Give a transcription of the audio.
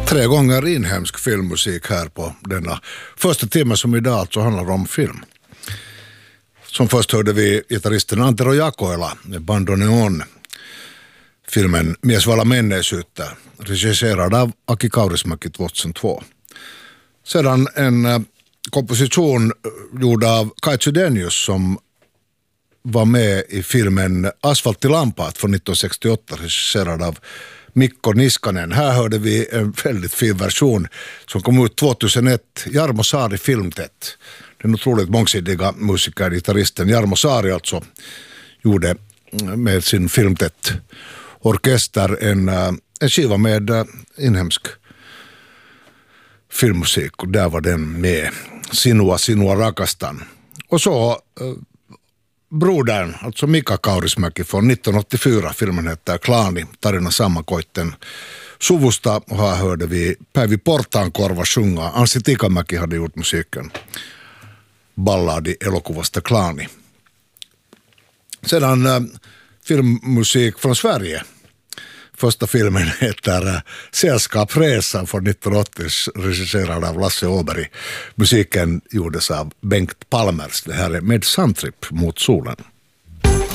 3 gånger inhemsk filmmusik här på denna första timmen som idag alltså handlar om film. Som först hörde vi gitarristen Antero Jakoela med Bandoneon. Filmen Mies vala menneisyyttä, regisserad av Aki Kaurismäki 2002. Sedan en komposition gjord av Kai Chydenius som var med i filmen Asfalt till Lampaat från 1968, regisserad av Mikko Niskanen. Här hörde vi en väldigt fin version som kom ut 2001, Jarmo Saari Filmtet. Den otroligt mångsidiga musikern, gitarristen Jarmo Saari alltså gjorde med sin Filmtet orkester en skiva med inhemsk filmmusik, och där var den med Sinua rakastan. Och så brodern, alltså Mika Kaurismäki från 1984, filmen heter Klaani, Tarina Sammakoitten suvusta, och här hörde vi Päivi Portaankorva sjunga. Anssi Tikamäki hade gjort musiken, balladi elokuvasta Klaani. Sedan filmmusik från Sverige. Första filmen heter Sällskapsresan från 1980, regisserad av Lasse Åberg. Musiken gjordes av Bengt Palmers. Det här är Med Sandtrip mot solen.